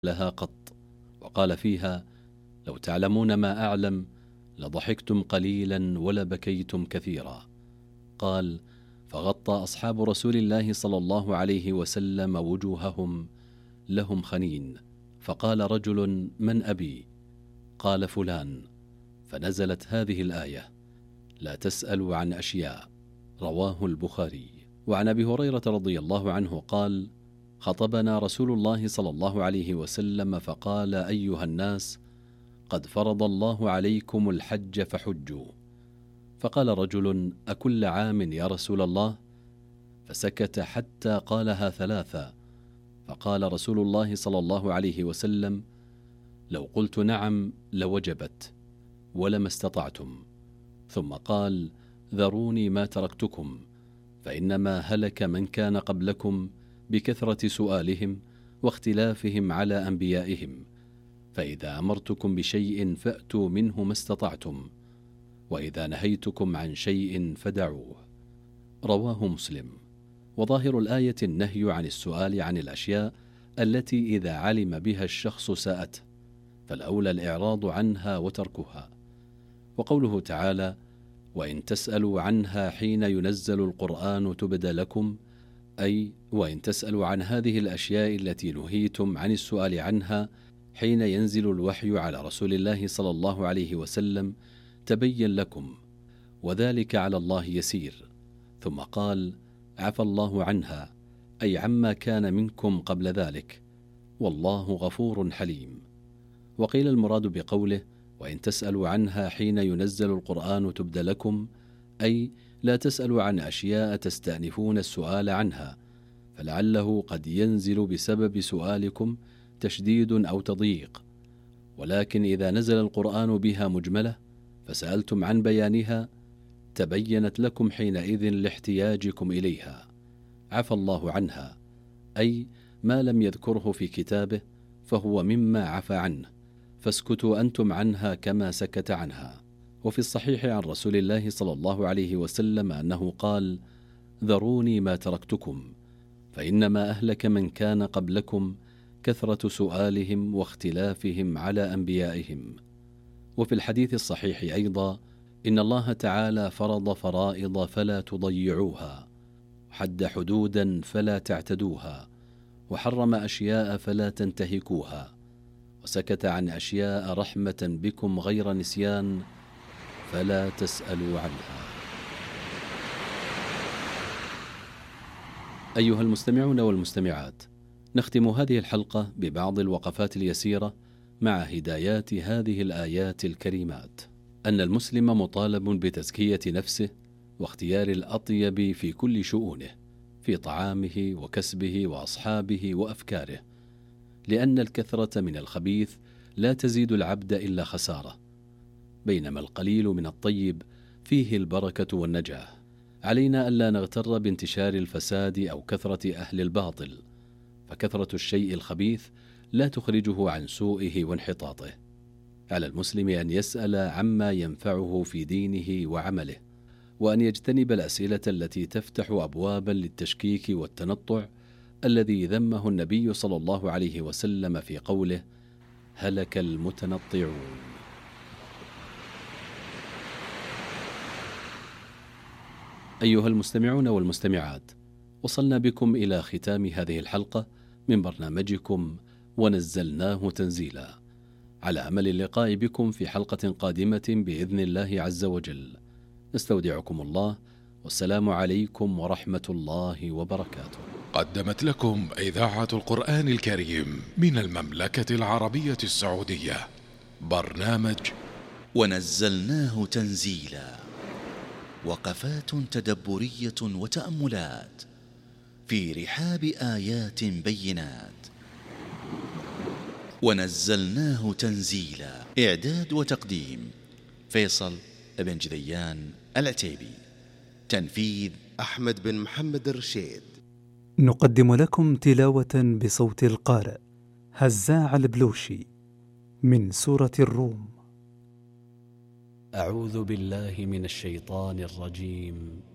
لها قط، وقال فيها: لو تعلمون ما أعلم لضحكتم قليلا ولبكيتم كثيرا. قال: فغطى أصحاب رسول الله صلى الله عليه وسلم وجوههم لهم خنين، فقال رجل: من أبي؟ قال: فلان. فنزلت هذه الآية: لا تسألوا عن أشياء. رواه البخاري. وعن أبي هريرة رضي الله عنه قال: خطبنا رسول الله صلى الله عليه وسلم فقال: أيها الناس، قد فرض الله عليكم الحج فحجوا. فقال رجل: أكل عام يا رسول الله؟ فسكت حتى قالها ثلاثة، فقال رسول الله صلى الله عليه وسلم: لو قلت نعم لوجبت ولما استطعتم. ثم قال: ذروني ما تركتكم، فإنما هلك من كان قبلكم بكثرة سؤالهم واختلافهم على أنبيائهم، فإذا أمرتكم بشيء فأتوا منه ما استطعتم، وإذا نهيتكم عن شيء فدعوه. رواه مسلم. وظاهر الآية النهي عن السؤال عن الأشياء التي إذا علم بها الشخص ساءته، فالأولى الإعراض عنها وتركها. وقوله تعالى: وإن تسألوا عنها حين ينزل القرآن تبد لكم، أي وإن تسألوا عن هذه الأشياء التي نهيتم عن السؤال عنها حين ينزل الوحي على رسول الله صلى الله عليه وسلم تبين لكم، وذلك على الله يسير. ثم قال: عفى الله عنها، أي عما كان منكم قبل ذلك، والله غفور حليم. وقيل المراد بقوله: وإن تسألوا عنها حين ينزل القرآن تبد لكم، أي لا تسألوا عن أشياء تستأنفون السؤال عنها، فلعله قد ينزل بسبب سؤالكم تشديد أو تضييق، ولكن إذا نزل القرآن بها مجملة فسألتم عن بيانها تبينت لكم حينئذ لاحتياجكم إليها. عفى الله عنها، أي ما لم يذكره في كتابه فهو مما عفى عنه، فاسكتوا أنتم عنها كما سكت عنها. وفي الصحيح عن رسول الله صلى الله عليه وسلم أنه قال: ذروني ما تركتكم، فإنما أهلك من كان قبلكم كثرة سؤالهم واختلافهم على أنبيائهم. وفي الحديث الصحيح أيضا: إن الله تعالى فرض فرائض فلا تضيعوها، وحد حدودا فلا تعتدوها، وحرم أشياء فلا تنتهكوها، وسكت عن أشياء رحمة بكم غير نسيان فلا تسألوا عنها. أيها المستمعون والمستمعات، نختم هذه الحلقة ببعض الوقفات اليسيرة مع هدايات هذه الآيات الكريمات: أن المسلم مطالب بتزكية نفسه واختيار الأطيب في كل شؤونه، في طعامه وكسبه وأصحابه وأفكاره، لأن الكثرة من الخبيث لا تزيد العبد إلا خسارة، بينما القليل من الطيب فيه البركة والنجاة. علينا ألا نغتر بانتشار الفساد أو كثرة أهل الباطل، فكثرة الشيء الخبيث لا تخرجه عن سوءه وانحطاطه. على المسلم أن يسأل عما ينفعه في دينه وعمله، وأن يجتنب الأسئلة التي تفتح أبوابا للتشكيك والتنطع الذي ذمه النبي صلى الله عليه وسلم في قوله: هلك المتنطعون. أيها المستمعون والمستمعات، وصلنا بكم إلى ختام هذه الحلقة من برنامجكم ونزلناه تنزيلا، على أمل اللقاء بكم في حلقة قادمة بإذن الله عز وجل. نستودعكم الله، والسلام عليكم ورحمة الله وبركاته. قدمت لكم إذاعة القرآن الكريم من المملكة العربية السعودية برنامج ونزلناه تنزيلا، وقفات تدبرية وتأملات في رحاب آيات بينات. ونزلناه تنزيلا، إعداد وتقديم فيصل بن جذيان العتيبي، تنفيذ أحمد بن محمد الرشيد. نقدم لكم تلاوة بصوت القارئ هزاع البلوشي من سورة الروم. أعوذ بالله من الشيطان الرجيم.